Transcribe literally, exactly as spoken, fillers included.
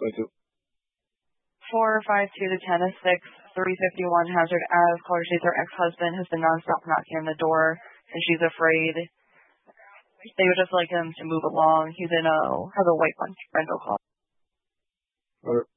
Thank you. four five two to ten is six, three fifty-one Hazard Ave. Caller says her ex-husband has been nonstop knocking on the door, and she's afraid. They would just like him to move along. He's in a, has a white bunch rental car. All right.